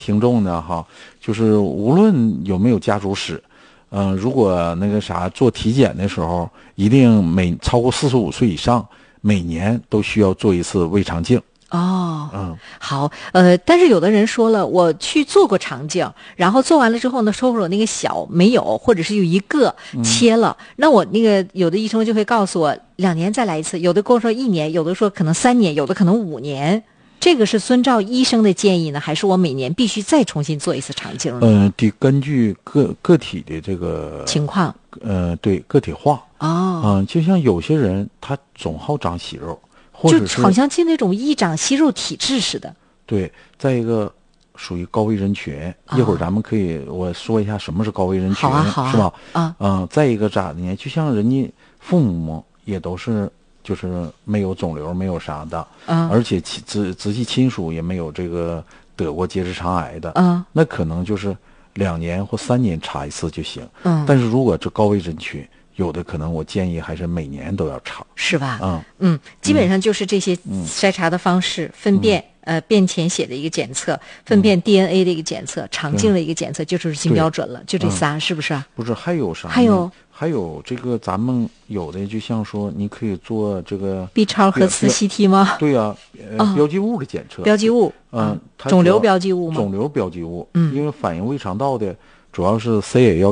听众呢哈，就是无论有没有家族史，如果那个啥做体检的时候，一定超过45岁以上，每年都需要做一次胃肠镜。 好，但是有的人说了，我去做过肠镜，然后做完了之后呢，说我那个小没有，或者是有一个切了，那我那个有的医生就会告诉我2年再来一次，有的跟我说1年，有的说可能3年，有的可能5年。这个是遵照医生的建议呢，还是我每年必须再重新做一次肠镜呢？ 得根据个体的这个情况， 对，个体化。就像有些人他总好长息肉，或者是就好像就那种易长息肉体质似的。 对，再一个属于高危人群，一会儿咱们可以我说一下什么是高危人群，是吧？再一个咋的呢？就像人家父母也都是。就是没有肿瘤，没有啥的，而且直系亲属也没有这个得过结直肠癌的，那可能就是2年或3年查一次就行。但是如果这高危人群，有的可能我建议还是每年都要查， 是吧？基本上就是这些筛查的方式，粪便。便潜血的一个检测，粪便 DNA 的一个检测，肠镜的一个检测，就是新标准了，就这仨，是不是？ 不是，还有啥？还有这个，咱们有的就像说，你可以做这个 B 超核磁 CT 吗？ 对呀，标记物的检测。 标记物，肿瘤标记物吗？ 肿瘤标记物，因为反映胃肠道的主要是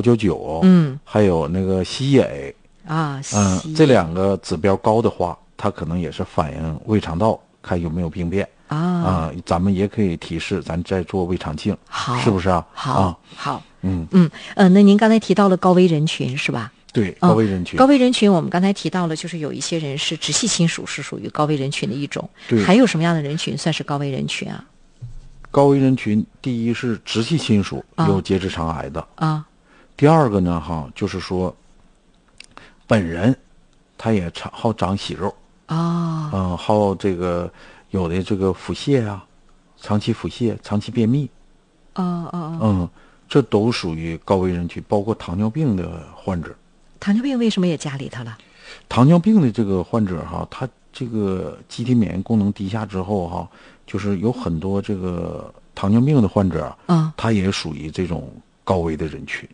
CA199，还有那个西野这2个指标高的话，它可能也是反映胃肠道，看有没有病变。咱们也可以提示咱再做胃肠镜，是不是啊？ 好，那您刚才提到了高危人群是吧？ 对，高危人群。 高危人群，我们刚才提到了，就是有一些人是直系亲属，是属于高危人群的一种。 对， 还有什么样的人群算是高危人群啊？ 高危人群，第一是直系亲属有结直肠癌的第二个呢，就是说本人他也好长息肉好这个。有的这个腹泻啊，长期腹泻、长期便秘，这都属于高危人群，包括糖尿病的患者。 糖尿病为什么也加里头了？ 糖尿病的这个患者他这个机体免疫功能低下之后就是有很多这个糖尿病的患者他也属于这种高危的人群。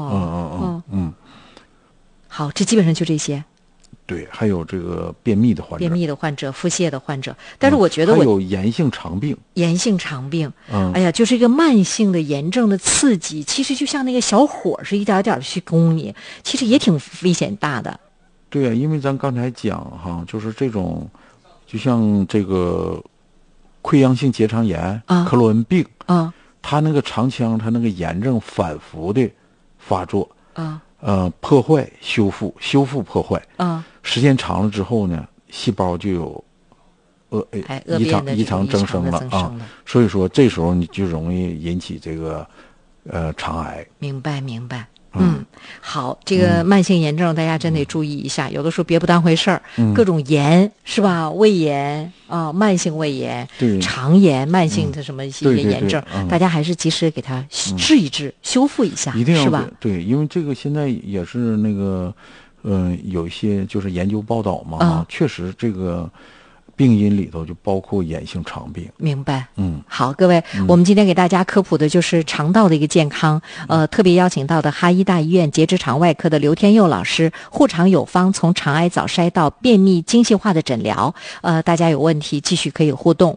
好，这基本上就这些。 对，还有这个便秘的患者、腹泻的患者，但是我觉得还有炎性肠病。 哎呀，就是一个慢性的炎症的刺激，其实就像那个小火是一点点的去攻你，其实也挺危险大的。 对啊，因为咱刚才讲就是这种，就像这个溃疡性结肠炎、克罗恩病它那个肠腔，它那个炎症反复的发作破坏、修复、破坏时间长了之后呢，细胞就有异常增生了所以说这时候你就容易引起这个肠癌。 明白。好，这个慢性炎症大家真得注意一下，有的时候别不当回事儿，各种炎是吧？胃炎慢性胃炎、肠炎、慢性的什么一些炎症，大家还是及时给它治一治、修复一下， 一定要是吧？ 对，因为这个现在也是那个有一些就是研究报道嘛确实这个病因里头就包括炎性肠病。 明白。好，各位，我们今天给大家科普的就是肠道的一个健康。特别邀请到的哈医大医院结直肠外科的刘天佑老师，护肠有方，从肠癌早筛到便秘精细化的诊疗。大家有问题继续可以互动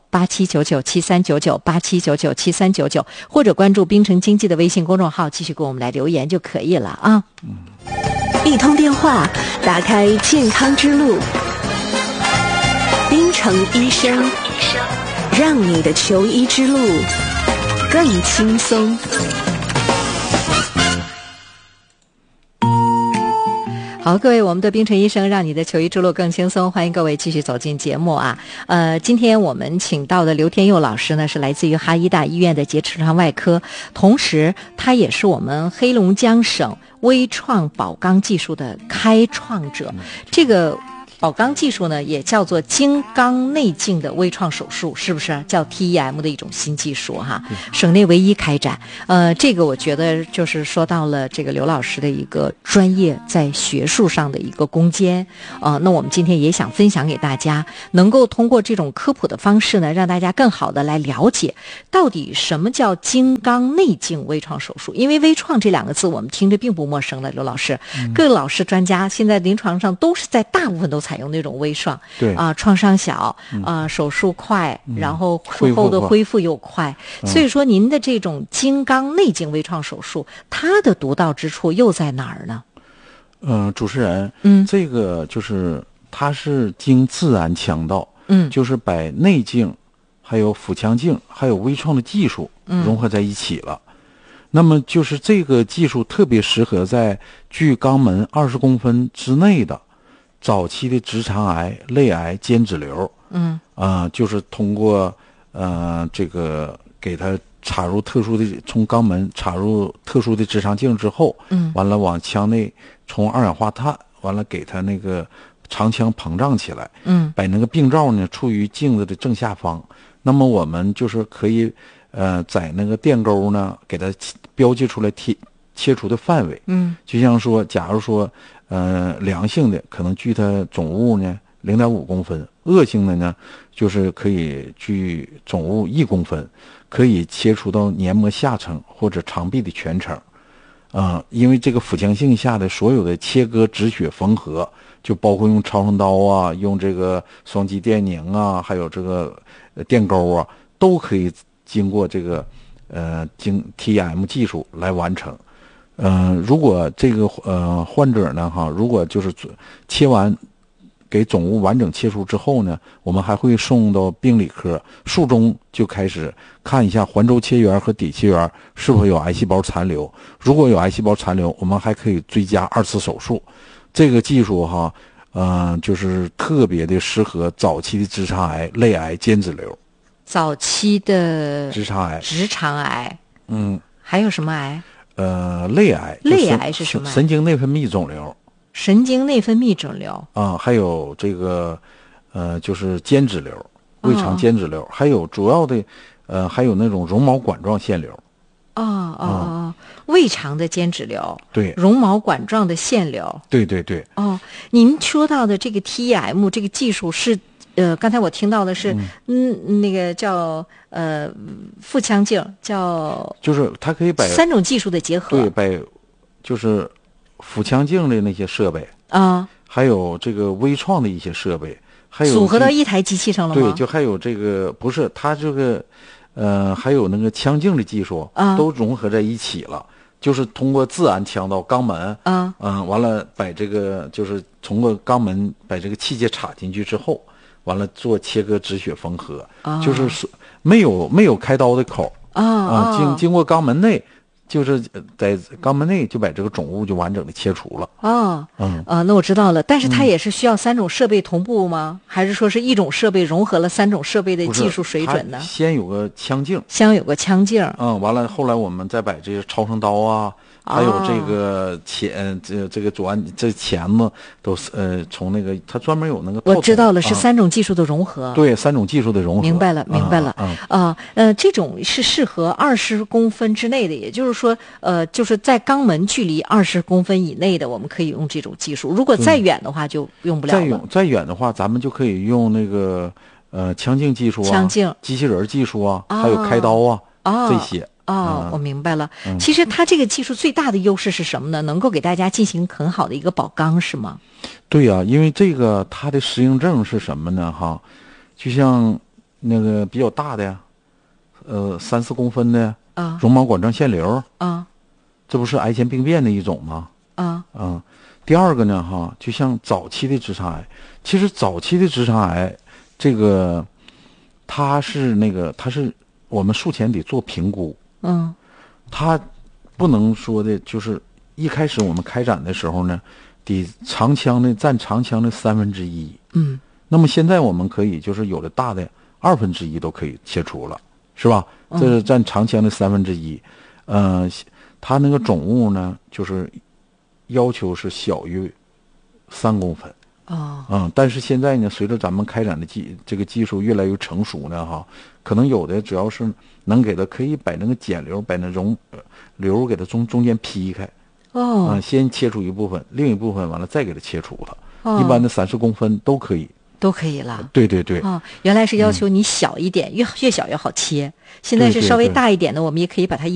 8799739987997399，或者关注冰城经济的微信公众号，继续给我们来留言就可以了啊。 一通电话，打开健康之路。冰城医生，让你的求医之路更轻松。 好，各位，我们的冰城医生让你的求医之路更轻松，欢迎各位继续走进节目啊。今天我们请到的刘天佑老师呢，是来自于哈医大医院的结直肠外科，同时他也是我们黑龙江省微创保肛技术的开创者。这个保肛技术呢，也叫做经肛内镜的微创手术，是不是叫 TEM 的一种新技术哈？省内唯一开展。这个我觉得就是说到了这个刘老师的一个专业在学术上的一个攻坚。那我们今天也想分享给大家，能够通过这种科普的方式呢，让大家更好的来了解到底什么叫经肛内镜微创手术。因为微创这两个字我们听着并不陌生了，刘老师，各个老师专家现在临床上都是在大部分都采用那种微创， 对创伤小，手术快，然后术后的恢复又快，所以说您的这种经肛内镜微创手术，它的独到之处又在哪儿呢？ 主持人，这个就是它是经自然腔道，就是把内镜、还有腹腔镜、还有微创的技术融合在一起了。那么就是这个技术特别适合在距肛门20公分之内的早期的直肠癌、类癌、间质瘤，就是通过这个给它插入特殊的，从肛门插入特殊的直肠镜之后，完了往腔内冲二氧化碳，完了给它那个肠腔膨胀起来，把那个病灶呢处于镜子的正下方。那么我们就是可以在那个电钩呢给它标记出来切除的范围，就像说假如说良性的可能距它总物呢0.5公分，恶性的呢就是可以距总物1公分，可以切除到黏膜下层或者肠壁的全程。因为这个腹腔镜下的所有的切割、止血、缝合，就包括用超声刀啊，用这个双极电凝啊，还有这个电钩啊，都可以经过这个经 TEM 技术来完成。如果这个患者呢如果就是切完给总物完整切除之后呢，我们还会送到病理科，术中就开始看一下环轴切缘和底切缘是否有癌细胞残留。如果有癌细胞残留，我们还可以追加2次手术。这个技术就是特别的适合早期的直肠癌、类癌、间质瘤。 早期的直肠癌， 还有什么癌？ 类癌。 类癌是什么癌？ 神经内分泌肿瘤。 神经内分泌肿瘤还有这个就是间质瘤，胃肠间质瘤，还有主要的还有那种绒毛管状腺瘤。 胃肠的间质瘤， 对， 绒毛管状的腺瘤， 对对对。 您说到的这个 TEM 这个技术是刚才我听到的是那个叫腹腔镜， 就是它可以把 3种技术的结合， 对，把就是腹腔镜的那些设备还有这个微创的一些设备，还有组合到一台机器上了吗？ 对，就还有这个不是它这个还有那个腔镜的技术都融合在一起了，就是通过自然腔到肛门完了把这个就是通过肛门把这个器械插进去之后，完了做切割、止血、缝合，就是没有开刀的口经过肛门内，就是在肛门内就把这个肿物就完整的切除了。 那我知道了，但是它也是需要3种设备同步吗？还是说是一种设备融合了3种设备的技术水准呢？ 先有个腔镜， 完了后来我们再把这些超声刀啊，还有这个这个左岸这钳子都从那个它专门有那个我知道了，是3种技术的融合。 对，3种技术的融合。 明白了。这种是适合20公分之内的，也就是说就是在肛门距离20公分以内的，我们可以用这种技术。如果再远的话就用不了了。 再远的话，咱们就可以用那个腔镜技术啊，机器人技术啊，还有开刀这些。 我明白了。其实它这个技术最大的优势是什么呢？能够给大家进行很好的一个保肛，是吗？ 对呀，因为这个它的适应症是什么呢？就像那个比较大的3-4公分的绒毛管状腺瘤这不是癌前病变的一种吗？第二个呢就像早期的直肠癌，其实早期的直肠癌这个它是我们术前得做评估。它不能说的就是一开始我们开展的时候呢，得长腔的占长腔的1/3。那么现在我们可以就是有的大的1/2都可以切除了，是吧？这是占长腔的1/3。它那个肿物呢，就是要求是小于3公分。 但是现在呢，随着咱们开展的这个技术越来越成熟呢，哈，可能有的只要是能给它可以把那个碱瘤，把那瘤给它中间劈开，先切除一部分，另一部分完了再给它切除它，一般的30公分都可以。 都可以了。 对对对。 原来是要求你小一点，越小越好切。现在是稍微大一点的，我们也可以把它